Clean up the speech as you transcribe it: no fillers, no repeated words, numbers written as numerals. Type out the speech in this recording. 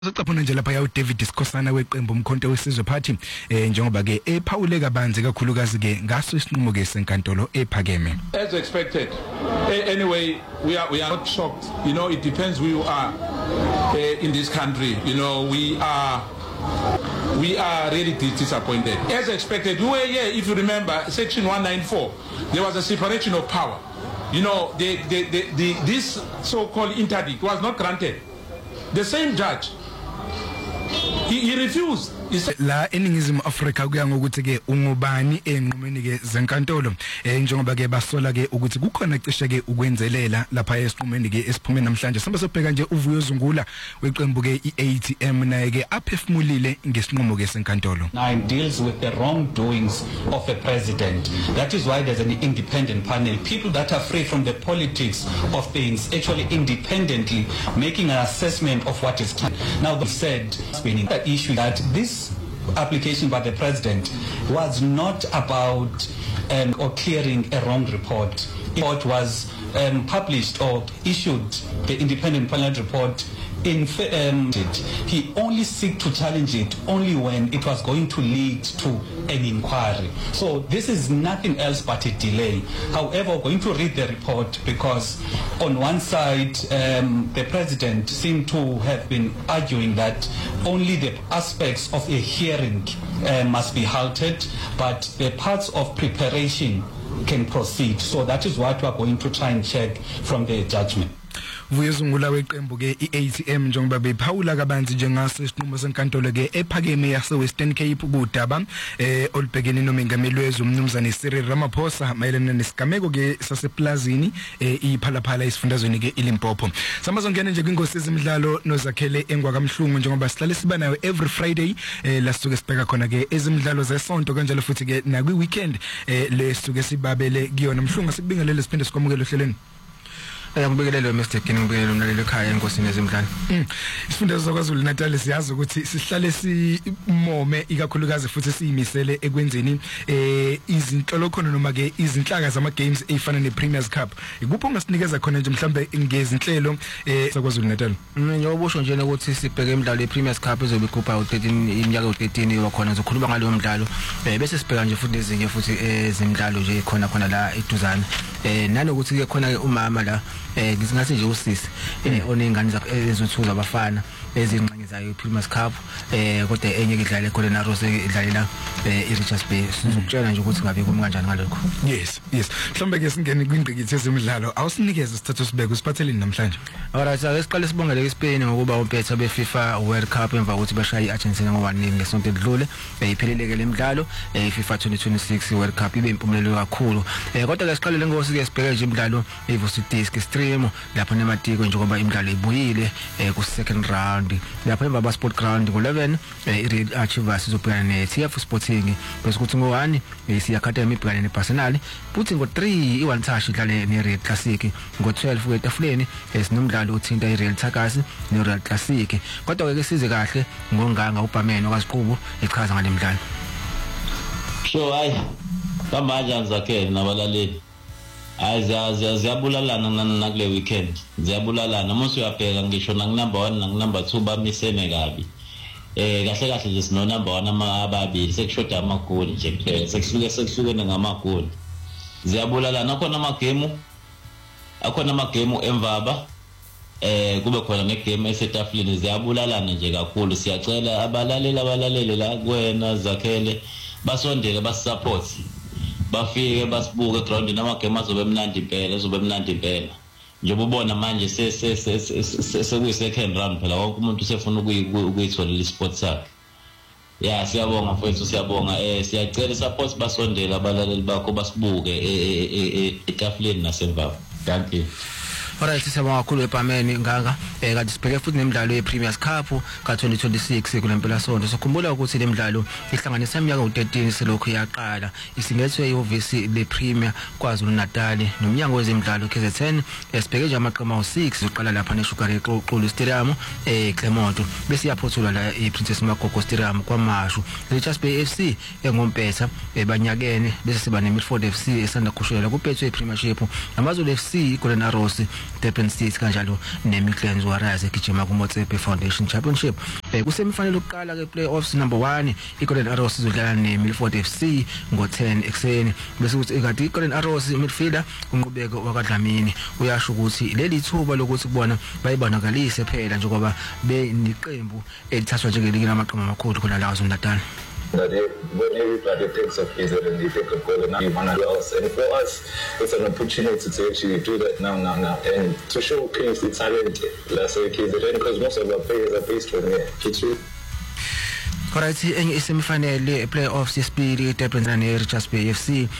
Socaphuna nje lapha ya uDavid Sikhosana weqembu umkhonto wesizwe party njengoba ke ephawule kabanzi kakhulukazi ke ngaso isinqumo ke senkantolo ephakeme. As expected. Anyway, we are not shocked. You know, it depends who you are in this country. You know, we are really disappointed. As expected, we were here, if you remember, Section 194, there was a separation of power. You know, this so-called interdict was not granted. The same judge, he refused. La eningizimu Afrika kuya ngokuthi ke ungubani enqumeni ke zenkantolo njengoba ke basola ke ukuthi kukhona cishe ke ukwenzelela lapha esiqhumeni ke esiphume namhlanje samba sobheka nje uvuyo zungula weqembu ke iATM naye ke aphefumulile ngesinqumo ke senkantolo. Nine deals with the wrongdoings of a president. That is why there's an independent panel, people that are free from the politics of things, actually independently making an assessment of what is done. Now they said spinning the issue that this application by the president was not about or clearing a wrong report. It was published or issued the independent panel report he only seek to challenge it only when it was going to lead to an inquiry. So this is nothing else but a delay. However, we're going to read the report because on one side the president seemed to have been arguing that only the aspects of a hearing must be halted, but the parts of preparation can proceed. So that is what we are going to try and check from the judgment. Vuyezungula weqembu ke iATM njengoba bephawula kabanzi njengaso isinqumo senkantolo ke ephakeme yase Western Cape kudaba olubhekene nomengameli wezwe umnumzane Cyril Ramaphosa mayelana nesigameko ke saseplazini iphalaphala isifundazweni ke iLimpopo. Samazongena nje kwingosi ezimidlalo nozakhele engwakamhlungu njengoba sihlale siba nayo every Friday la sisuke sibheka khona ke ezimidlalo zesonto kanjalo futhi ke na kwi weekend lesuke sibabele kuyona mhlungu sikubingelele siphinde sikwamukele ohlelweni. Ngibingelele Mr. King, ngibingelele umlaleli ekhaya enkosini ezimidlalo. Isifundazwe saKwaZulu Natal siyazi ukuthi sihlale simome ikakhulukazi futhi siyimisele ekwenzeni izinhlolo khona noma ke izinhlaka zama games ezifana nePremiers Cup. Ikuphi ongasinikeza khona nje mhlambe ngezinhlelo saKwaZulu Natal? Ngiyobusho nje ukuthi sibheke imidlalo yePremiers Cup ezobe ikhupha u13 iminyaka u13 wakhona zokhuluma ngalo mdlalo bese sibheka nje futhi ezinye futhi ezimidlalo nje khona la eduzane nanokuthi ke khona umama la ngisingathi nje usisi onengane ezothuza abafana ezinqangizayo iPremiers Cup kodwa enye idlala ekhona naRose idlalela iRichards Bay. Sizokutshela nje ukuthi ngabe kumi kanjani ngalokho. Yes mhlawumbe ke singene kwingqikithi ezemidlalo awusinikeze isithathu sibeke usiphatheleni namhlanje. Alright, ake siqale sibongele iSpain ngokuba umpetha beFIFA World Cup emva kokuthi bashaya iArgentina ngo-1-0 ngesonto edlule ipheleleke lemidlalo FIFA 2026 World Cup ibe impumelelo kakhulu kodwa ke siqalele ngosi ke sibheke nje imidlalo eVusidisk stream lapha nematiko njengoba imidlalo ibuyile ku second round lapha emva ba sport ground ngo11 iReal Archivers izobhekana neTF Sporting bese kuthi ngo1 isiya Academy ibhekana neBarcelona futhi ngo3 iOne Touch idlale neReal Classic ngo12 etafuleni esinomdlalo uthinta iReal Thakasi neReal Classic kodwa ke size kahle ngonganga uBhameni okaziqubu echaza ngalemidlalo. So kamanje Zakhele nabalaleli ziyabulalana nakule weekend ziyabulalana mase uyabheka ngisho number 1 number 2 bamisene kabi kahle nje sino number 1 ababili sekushoda amagoli nje kuphela sekuhlukene ngamagoli ziyabulalana akhona amagame emvaba kube khona negame esetafuleni ziyabulalana nje kakhulu. Siyacela abalaleli la kuwena Zakhele basondele basisupport bafike basibuke ground namagame azobe mnandi impela njengoba ubona manje sekuyi second round phela wonke umuntu usefuna ukuyithola isport sakhe. Siyabonga mfowethu siyabonga siyacela support basondela abalaleli bakho basibuke etafuleni nasemva. Thank you. Alright, sisabonga kakhulu eBhameni ngaka kanti sibheke futhi nemidlalo yePremiers Cup ka2026 kulempela sonto. Sikhumbula ukuthi le midlalo ihlanganisa iminyaka u13 selokhu yaqala isingethwe ihhovisi lePremier KwaZulu Natal nomnyango wezemidlalo KZN. Sibheke nje amaqema u6 uqala lapha neSugar eXoxolo Stadium Clermont bese yaphothula la iPrincess Magogo Stadium kwaMashu. Richards Bay FC engompetha banyakene bese siba neMilford FC esanda kushela kuphethwe iPremiership. AmaZulu FC iGolden Arrows Durban City kanjalo neMidlands Warriors egijima ku Motsepe Foundation Championship. Kusemifanele ukuqala ke playoffs number 1 iGolden Arrows izodlala neMilford FC ngo10 ekseni bese kuthi ikade iGolden Arrows midfielder unqubeko wakwaDlamini uyasho ukuthi leli thuba lokuthi kubona bayibonakalise phela njengoba beniqembu elithathwa njengeligi lamaqembu amakhulu khona la KwaZulu-Natal. That when everybody thinks of KZN and they think of Golden, you want to do else. And for us, it's an opportunity to actually do that now, and to showcase the talent, let's say KZN, because most of our players are based from here. Alright, enye semifinele playoffs yesibili Durban ne Richards Bay FC